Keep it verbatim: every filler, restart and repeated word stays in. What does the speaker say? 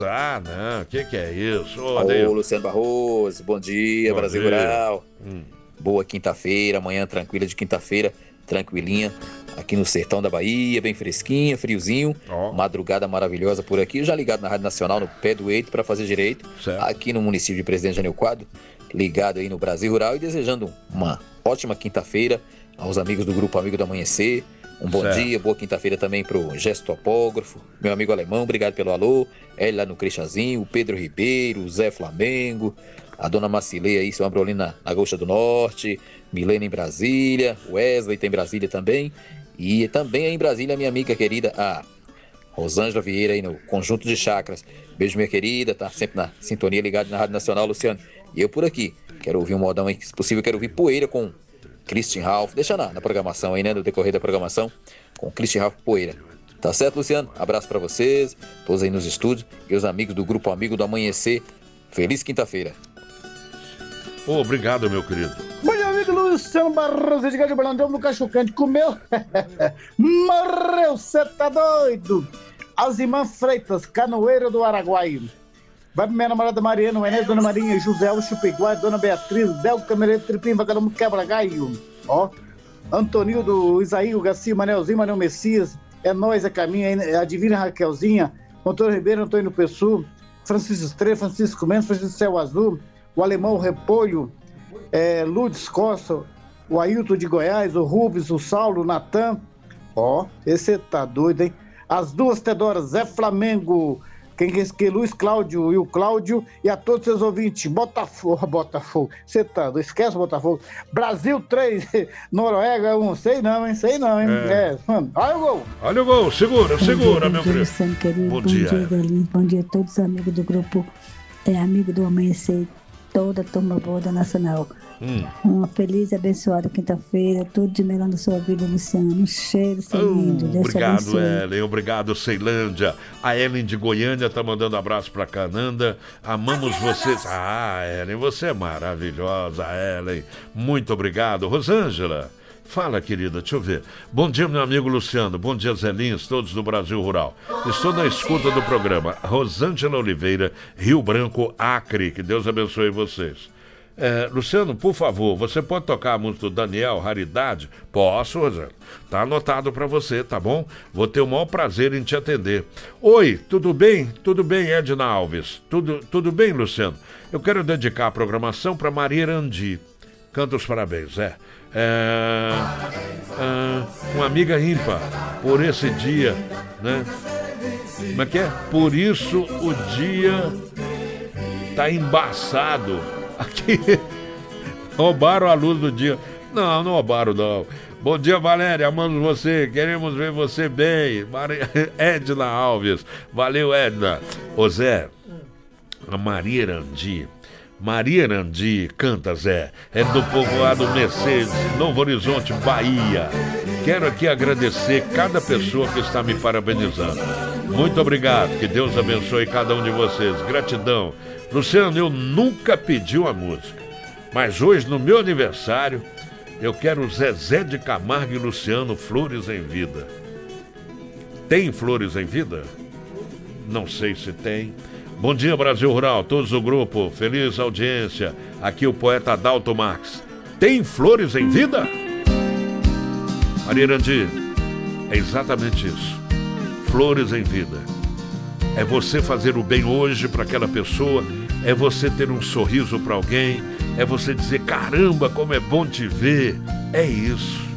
Ah, não, o que que é isso? Ô, Ô, Luciano Barroso, bom dia, bom Brasil dia. Rural. Hum. Boa quinta-feira, manhã tranquila de quinta-feira, tranquilinha, aqui no sertão da Bahia, bem fresquinha, friozinho, oh. Madrugada maravilhosa por aqui, já ligado na Rádio Nacional, no pé do eito para fazer direito, certo. Aqui no município de Presidente Jânio Quadro, ligado aí no Brasil Rural e desejando uma ótima quinta-feira aos amigos do Grupo Amigo do Amanhecer. Um bom certo. Dia, boa quinta-feira também pro Gesto Topógrafo, meu amigo alemão, obrigado pelo alô, ele lá no Cristiazinho, o Pedro Ribeiro, o Zé Flamengo, a dona Macileia aí, seu Ambrolina na Gaúcha do Norte, Milena em Brasília, Wesley tem Brasília também, e também aí em Brasília a minha amiga querida, a Rosângela Vieira aí no Conjunto de Chakras. Beijo, minha querida, tá sempre na sintonia ligada na Rádio Nacional, Luciano. E eu por aqui, quero ouvir um modão aí, se possível, quero ouvir Poeira com Christian Ralph, deixa na, na programação aí, né, no decorrer da programação, com Christian Ralph Poeira. Tá certo, Luciano? Abraço pra vocês, todos aí nos estúdios, e os amigos do Grupo Amigo do Amanhecer. Feliz quinta-feira. Oh, obrigado, meu querido. Bom dia, amigo Luciano Barroso, de Gado Balandão no Cachocante, comeu? Morreu, cê tá doido? Alzimã Freitas, Canoeiro do Araguaia. Vai pra minha namorada Mariana, o Enes, Dona Marinha, José Alcho Piguá, Dona Beatriz, Del Camereiro, Tripim, Vagalume, Quebra Gaio. Ó, Antonildo, Isaío, Garcia, Manelzinho, Manel Messias, é nós, é caminho, é a Divina Raquelzinha, Antônio Ribeiro, Antônio Pessu, Francisco Estrela, Francisco Mendes, Francisco Céu Azul, o Alemão Repolho, é, Lourdes Costa, o Ailton de Goiás, o Rubens, o Saulo, o Natan. Ó, esse tá doido, hein? As duas Tedoras, Zé Flamengo, quem que é Luiz Cláudio e o Cláudio, e a todos os seus ouvintes, Botafogo, Botafogo, você tá doido, esquece Botafogo. Brasil três, Noruega um, sei não, hein, sei não, hein. É. É, mano, olha o gol. Olha o gol, segura, bom segura, dia, meu dia, querido. querido. Bom, bom dia, dia Galinho. Bom dia a todos os amigos do grupo, é, Amigo do Amanhecer, toda a turma boa da Nacional. Hum. Uma feliz e abençoada quinta-feira, tudo de melhor na sua vida, Luciano. Um cheiro, seu lindo. Oh, obrigado, Ellen. Obrigado, Ceilândia. A Ellen de Goiânia tá mandando abraço pra Cananda. Amamos vocês. Ah, Ellen, você é maravilhosa, Ellen. Muito obrigado. Rosângela, fala, querida, deixa eu ver. Bom dia, meu amigo Luciano. Bom dia, Zelinhos, todos do Brasil Rural. Estou na escuta do programa. Rosângela Oliveira, Rio Branco, Acre. Que Deus abençoe vocês. É, Luciano, por favor, você pode tocar a música do Daniel, Raridade? Posso, Rosângela. Tá anotado pra você, tá bom? Vou ter o maior prazer em te atender. Oi, tudo bem? Tudo bem, Edna Alves? Tudo, tudo bem, Luciano? Eu quero dedicar a programação pra Maria Irandi. Canta os parabéns, é. É, é uma amiga ímpar por esse dia, né? Como é que é? Por isso o dia tá embaçado. Aqui roubaram a luz do dia. Não, não roubaram, não. Bom dia, Valéria, amamos você, queremos ver você bem. Maria... Edna Alves, valeu, Edna. Ô Zé, a Maria Irandi, Maria Irandi canta, Zé, é do povoado Mercedes, Novo Horizonte, Bahia. Quero aqui agradecer cada pessoa que está me parabenizando. Muito obrigado, que Deus abençoe cada um de vocês, gratidão. Luciano, eu nunca pedi uma música, mas hoje, no meu aniversário, eu quero Zezé de Camargo e Luciano, Flores em Vida. Tem Flores em Vida? Não sei se tem. Bom dia, Brasil Rural, todos o grupo, feliz audiência. Aqui o poeta Adalto Marques. Tem Flores em Vida? Maria Irandi, é exatamente isso. Flores em Vida. É você fazer o bem hoje para aquela pessoa, é você ter um sorriso para alguém, é você dizer, caramba, como é bom te ver. É isso.